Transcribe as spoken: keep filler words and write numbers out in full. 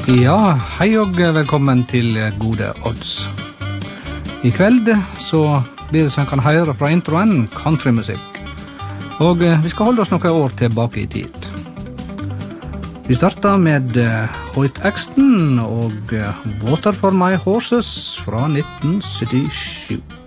Ja, hei og velkommen til Gode Odds. I kveld så blir det som kan høre fra introen countrymusikk. Og vi skal holde oss noen år tilbake i tid. Vi starter med Hoyt Axton og Water for My Horses fra nitten syttisju.